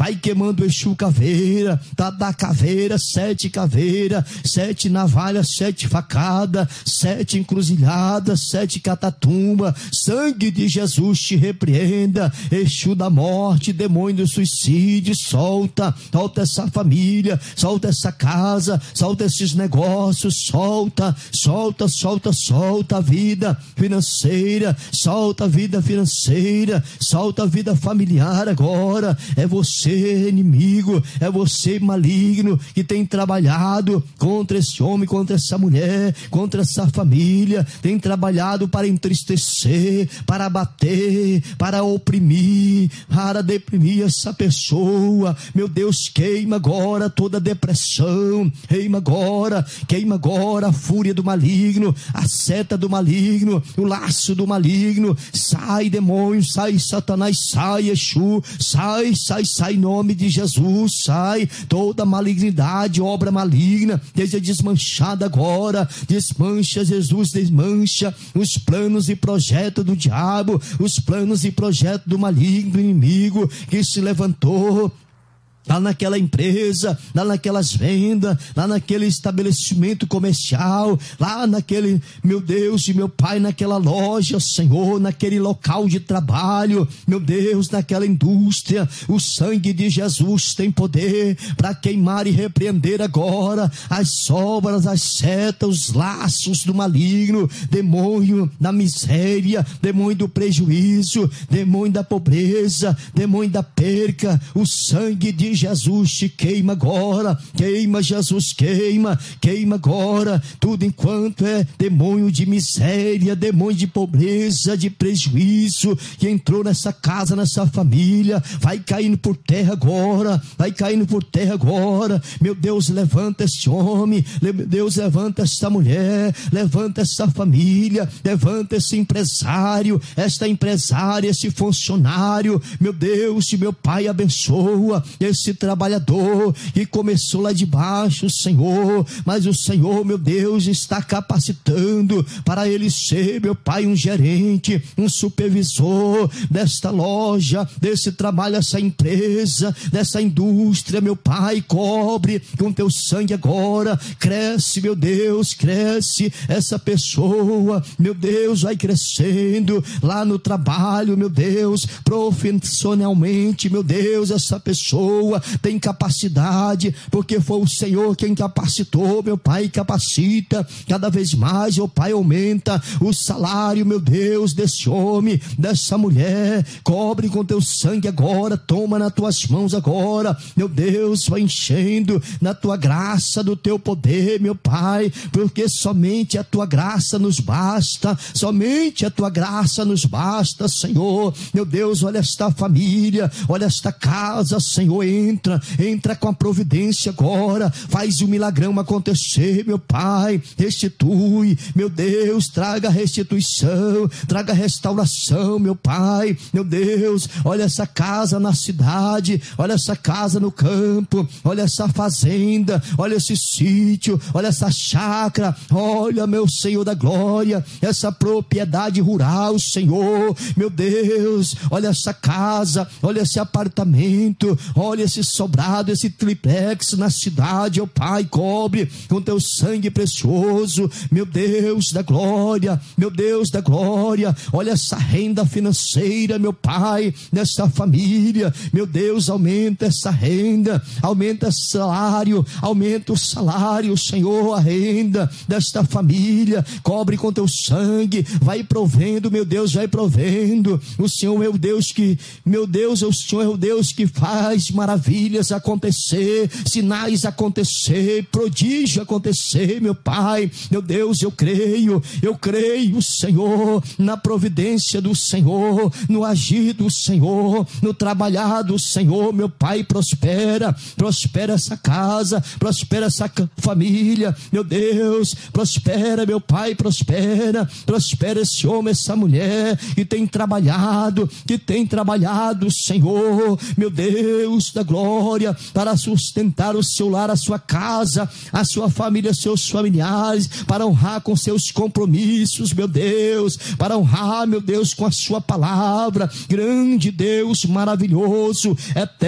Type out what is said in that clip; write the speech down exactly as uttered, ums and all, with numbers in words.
vai queimando Exu caveira, tá da caveira, sete caveira, sete navalhas, sete facadas, sete encruzilhadas, sete catatumba. Sangue de Jesus te repreenda, Exu da morte, demônio do suicídio, solta, solta essa família, solta essa casa, solta esses negócios, solta, solta, solta, solta a vida financeira, solta a vida financeira, solta a vida familiar agora. É você, inimigo, é você, maligno, que tem trabalhado contra esse homem, contra essa mulher, contra essa família, tem trabalhado para entristecer, para abater, para oprimir, para deprimir essa pessoa. Meu Deus, queima agora toda depressão, queima agora, queima agora a fúria do maligno, a seta do maligno, o laço do maligno. Sai, demônio, sai, Satanás, sai, Exu, sai, sai, sai, em nome de Jesus, sai toda malignidade, obra maligna, seja desmanchada agora. Desmancha, Jesus, desmancha os planos e projetos do diabo, os planos e projetos do maligno, do inimigo que se levantou lá naquela empresa, lá naquelas vendas, lá naquele estabelecimento comercial, lá naquele, meu Deus e meu Pai, naquela loja, Senhor, naquele local de trabalho, meu Deus, naquela indústria. O sangue de Jesus tem poder para queimar e repreender agora as obras, as setas, os laços do maligno, demônio da miséria, demônio do prejuízo, demônio da pobreza, demônio da perca. O sangue de Jesus te queima agora, queima, Jesus, queima, queima agora, tudo enquanto é demônio de miséria, demônio de pobreza, de prejuízo, que entrou nessa casa, nessa família, vai caindo por terra agora, vai caindo por terra agora. Meu Deus, levanta esse homem, meu Deus, levanta essa mulher, levanta essa família, levanta esse empresário, esta empresária, esse funcionário, meu Deus, meu Pai, abençoa esse trabalhador que começou lá de baixo, Senhor, mas o Senhor, meu Deus, está capacitando para ele ser, meu Pai, um gerente, um supervisor desta loja, desse trabalho, essa empresa, dessa indústria. Meu Pai, cobre com teu sangue agora, cresce, meu Deus, cresce essa pessoa, meu Deus, vai crescendo lá no trabalho, meu Deus, profissionalmente, meu Deus, essa pessoa tem capacidade, porque foi o Senhor quem capacitou. Meu Pai, capacita cada vez mais, meu Pai, aumenta o salário, meu Deus, desse homem, dessa mulher, cobre com teu sangue agora, toma nas tuas mãos agora, meu Deus, vai enchendo na tua graça, do teu poder, meu Pai, porque somente a tua graça nos basta, somente a tua graça nos basta, Senhor. Meu Deus, olha esta família, olha esta casa, Senhor, entra, entra com a providência agora, faz o milagrão acontecer, meu Pai, restitui, meu Deus, traga restituição, traga restauração, meu Pai, meu Deus, olha essa casa na cidade, olha essa casa no campo, olha essa fazenda, olha esse sítio, olha essa chácara, olha, meu Senhor da glória, essa propriedade rural, Senhor, meu Deus, olha essa casa, olha esse apartamento, olha esse sobrado, esse triplex na cidade, ó Pai, cobre com teu sangue precioso, meu Deus da glória, meu Deus da glória, olha essa renda financeira, meu Pai, nessa família, meu Deus, aumenta essa renda, aumenta o salário, aumenta o salário, Senhor, a renda desta família, cobre com teu sangue, vai provendo, meu Deus, vai provendo. O Senhor é o Deus que, meu Deus, o Senhor é o Deus que faz maravilhas acontecer, sinais acontecer, prodígio acontecer, meu Pai, meu Deus, eu creio, eu creio, Senhor, na providência do Senhor, no agir do Senhor, no trabalhar do Senhor, meu Pai, prospera, prospera essa casa, prospera essa família, meu Deus, prospera, meu Pai, prospera, prospera esse homem, essa mulher que tem trabalhado, que tem trabalhado, Senhor, meu Deus da glória, para sustentar o seu lar, a sua casa, a sua família, seus familiares, para honrar com seus compromissos, meu Deus, para honrar, meu Deus, com a sua palavra, grande Deus, maravilhoso, eterno.